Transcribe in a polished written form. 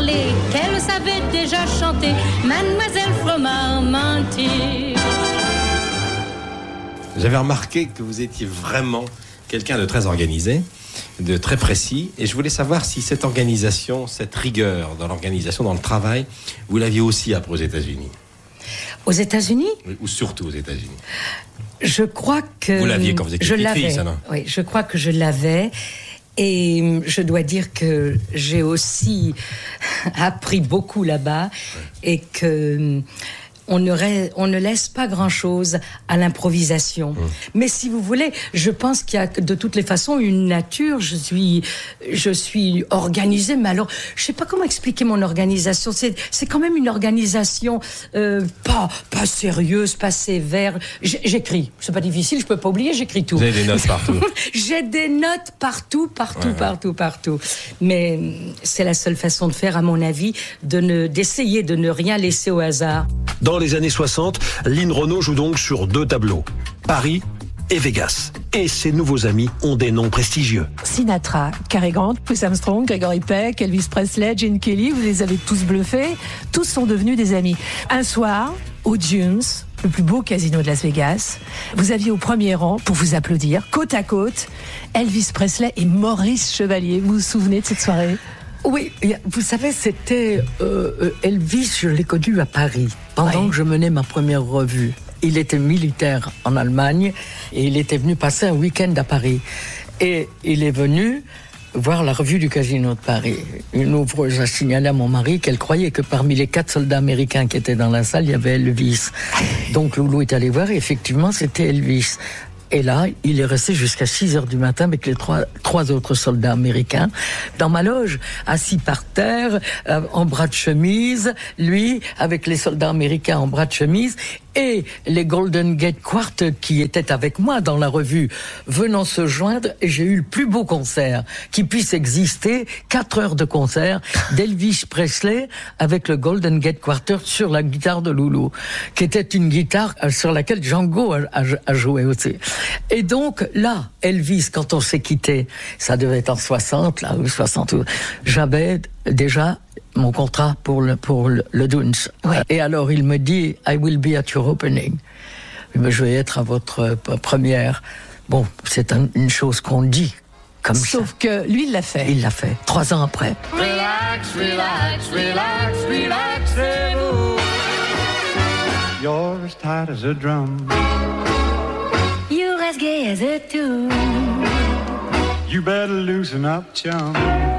parler, qu'elle savait déjà chanter, Mademoiselle Fromarmanti. J'avais remarqué que vous étiez vraiment quelqu'un de très organisé, de très précis, et je voulais savoir si cette organisation, cette rigueur dans l'organisation, dans le travail, vous l'aviez aussi appris aux États-Unis. Aux États-Unis ? Oui, ou surtout aux États-Unis. Je crois que... Vous l'aviez quand vous étiez petite fille, ça, non ? Oui, je crois que je l'avais. Et je dois dire que j'ai aussi appris beaucoup là-bas et que... On ne laisse pas grand-chose à l'improvisation. Mais si vous voulez, je pense qu'il y a de toutes les façons une nature. Je suis organisée, mais alors, je sais pas comment expliquer mon organisation. C'est quand même une organisation pas sérieuse, pas sévère. J'écris. C'est pas difficile, je peux pas oublier, j'écris tout. Vous avez des notes partout. J'ai des notes partout. Mais c'est la seule façon de faire, à mon avis, d'essayer de ne rien laisser au hasard. Dans les années 60, Lynn Renaud joue donc sur 2 tableaux, Paris et Vegas. Et ses nouveaux amis ont des noms prestigieux. Sinatra, Cary Grant, Louis Armstrong, Gregory Peck, Elvis Presley, Gene Kelly, vous les avez tous bluffés. Tous sont devenus des amis. Un soir, au Dunes, le plus beau casino de Las Vegas, vous aviez au premier rang, pour vous applaudir, côte à côte, Elvis Presley et Maurice Chevalier. Vous vous souvenez de cette soirée ? Oui, vous savez, c'était Elvis, je l'ai connu à Paris, pendant que je menais ma première revue. Il était militaire en Allemagne et il était venu passer un week-end à Paris. Et il est venu voir la revue du Casino de Paris. Une ouvreuse a signalé à mon mari qu'elle croyait que parmi les 4 soldats américains qui étaient dans la salle, il y avait Elvis. Donc Loulou est allé voir et effectivement, c'était Elvis. Et là, il est resté jusqu'à 6h du matin avec les trois autres soldats américains dans ma loge, assis par terre, en bras de chemise, lui avec les soldats américains en bras de chemise, et les Golden Gate Quartet qui étaient avec moi dans la revue venant se joindre, et j'ai eu le plus beau concert qui puisse exister, 4 heures de concert d'Elvis Presley avec le Golden Gate Quartet sur la guitare de Loulou, qui était une guitare sur laquelle Django a joué aussi. Et donc là, Elvis, quand on s'est quitté, ça devait être en 60, là, ou 60, j'avais déjà mon contrat pour le Dunes. Ouais. Et alors il me dit, I will be at your opening. Je vais être à votre première. Bon, c'est une chose qu'on dit comme ça. Sauf que lui, il l'a fait. Il l'a fait, 3 ans après. Relax, relax, relax, relaxez-vous. You're as tight as a drum. You're as gay as a tune. You better loosen up, chum.